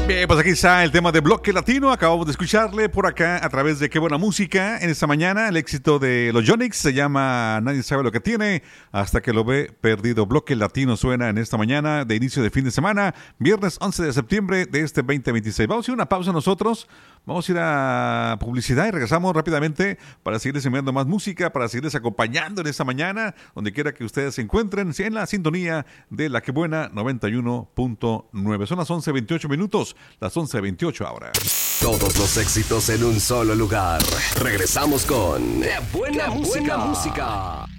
Bien, pues aquí está el tema de Bloque Latino. Acabamos de escucharle por acá a través de Qué Buena Música en esta mañana. El éxito de los Yonix se llama Nadie sabe lo que tiene hasta que lo ve perdido. Bloque Latino suena en esta mañana de inicio de fin de semana, viernes 11 de septiembre de este 2026. Vamos a ir a una pausa nosotros. Vamos a ir a publicidad y regresamos rápidamente para seguirles enviando más música, para seguirles acompañando en esta mañana, donde quiera que ustedes se encuentren, en la sintonía de La Que Buena 91.9. Son las 11:28 minutos, las 11:28 ahora. Todos los éxitos en un solo lugar. Regresamos con ¡Qué buena música!